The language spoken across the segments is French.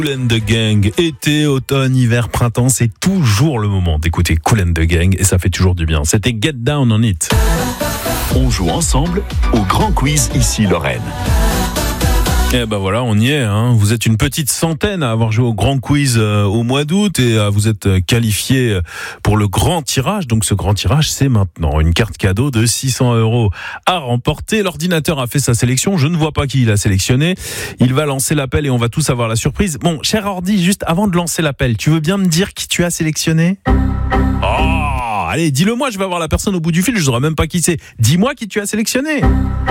Kool & The Gang, été, automne, hiver, printemps, c'est toujours le moment d'écouter Kool & The Gang et ça fait toujours du bien. C'était Get Down on It. On joue ensemble au grand quiz ici Lorraine. Et ben voilà, on y est. Vous êtes une petite centaine à avoir joué au grand quiz au mois d'août et vous êtes qualifiés pour le grand tirage. Donc ce grand tirage, c'est maintenant une carte cadeau de 600 € à remporter. L'ordinateur a fait sa sélection. Je ne vois pas qui il a sélectionné. Il va lancer l'appel et on va tous avoir la surprise. Bon, cher ordi, juste avant de lancer l'appel, tu veux bien me dire qui tu as sélectionné ? Oh, allez, dis-le moi, je vais avoir la personne au bout du fil, je ne saurais même pas qui c'est. Dis-moi qui tu as sélectionné.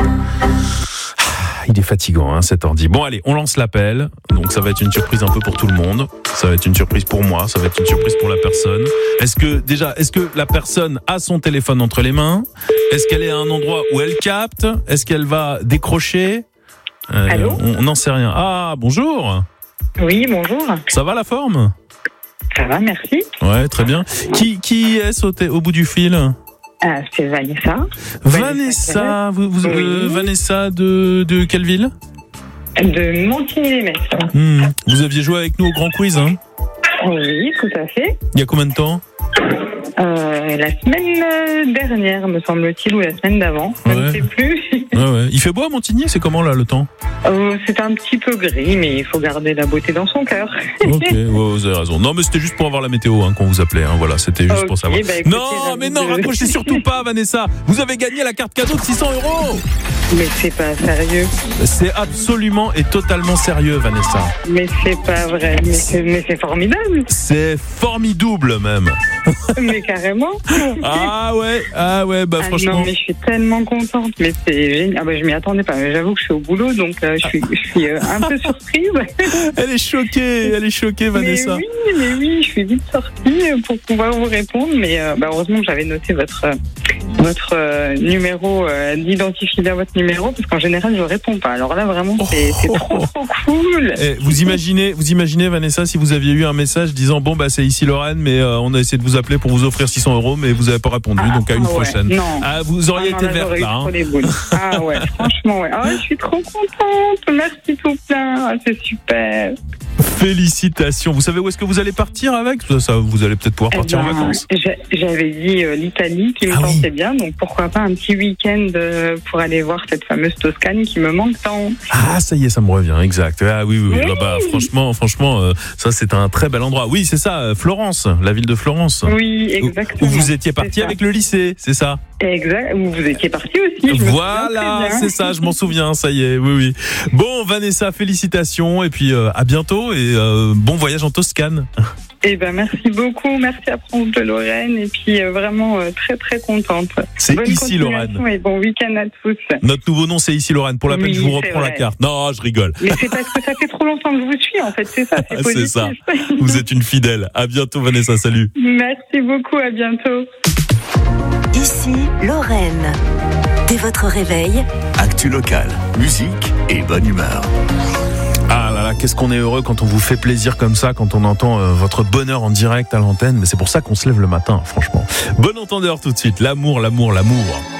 Il est fatigant, cet ordi. Bon, allez, on lance l'appel. Donc, ça va être une surprise un peu pour tout le monde. Ça va être une surprise pour moi. Ça va être une surprise pour la personne. Est-ce que la personne a son téléphone entre les mains ? Est-ce qu'elle est à un endroit où elle capte ? Est-ce qu'elle va décrocher ? Allô ? On n'en sait rien. Ah, bonjour. Oui, bonjour. Ça va la forme ? Ça va, merci. Ouais, très bien. Qui est au bout du fil ? C'est Vanessa. Vanessa, Oui. Vanessa de quelle ville ? De Montigny-les-Metz. Vous aviez joué avec nous au grand quiz, hein ? Oui, tout à fait. Il y a combien de temps ? La semaine dernière, me semble-t-il, ou la semaine d'avant. Je ne sais plus. Ouais. Il fait beau à Montigny, c'est comment là le temps ? C'est un petit peu gris, mais il faut garder la beauté dans son cœur. Ok, vous avez raison. Non, mais c'était juste pour avoir la météo qu'on vous appelait. Voilà, c'était juste pour savoir. Bah, écoutez, non, raccrochez surtout pas, Vanessa. Vous avez gagné la carte cadeau de 600 €. Mais c'est pas sérieux. C'est absolument et totalement sérieux, Vanessa. Mais c'est pas vrai. Mais c'est formidable. C'est formidable même. Mais carrément. Ah ouais, bah franchement. Non, mais je suis tellement contente. Mais c'est génial. Je m'y attendais pas. Mais j'avoue que je suis au boulot, donc je suis un peu surprise. Elle est choquée, Vanessa. Mais oui, je suis vite sortie pour pouvoir vous répondre. Mais heureusement que j'avais noté votre numéro, d'identifier bien votre numéro, parce qu'en général je réponds pas. Alors là vraiment c'est trop cool. Vous imaginez Vanessa, si vous aviez eu un message disant c'est ici Lorraine, mais on a essayé de vous appeler pour vous offrir 600 € mais vous n'avez pas répondu, donc à une prochaine. Non. Vous auriez été verte là. Franchement ouais. Je suis trop contente. Merci tout plein. C'est super. Félicitations. Vous savez où est-ce que vous allez partir avec ça, vous allez peut-être pouvoir partir en vacances. J'avais dit l'Italie qui me tentait bien, donc pourquoi pas un petit week-end pour aller voir cette fameuse Toscane qui me manque tant. Ah, ça y est, ça me revient, exact. Ah oui. Franchement, ça c'est un très bel endroit. Oui, c'est ça, Florence, la ville de Florence. Oui, exactement. Où vous étiez parti avec le lycée, c'est ça ? Exact, où vous étiez parti aussi. Voilà, c'est ça, je m'en souviens, ça y est, oui. Bon, Vanessa, félicitations, et puis à bientôt, et bon voyage en Toscane. Merci beaucoup, merci à France de Lorraine, et puis vraiment très très contente. C'est bonne ici Lorraine. Et bon week-end à tous. Notre nouveau nom, c'est ici Lorraine. Pour la peine, je vous reprends la carte. Non, je rigole. Mais c'est parce que ça fait trop longtemps que je vous suis, en fait, c'est ça, c'est positif. C'est ça, vous êtes une fidèle. À bientôt Vanessa, salut. Merci beaucoup, à bientôt. Ici Lorraine. Dès votre réveil, Actu locale, musique et bonne humeur. Ah là là, qu'est-ce qu'on est heureux quand on vous fait plaisir comme ça, quand on entend votre bonheur en direct à l'antenne. Mais c'est pour ça qu'on se lève le matin, franchement. Bon entendeur tout de suite, l'amour.